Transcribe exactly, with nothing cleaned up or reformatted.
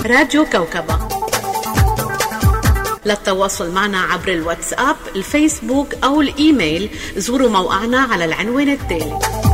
راديو كوكبة. للتواصل معنا عبر الواتساب، الفيسبوك أو الإيميل زوروا موقعنا على العنوان التالي.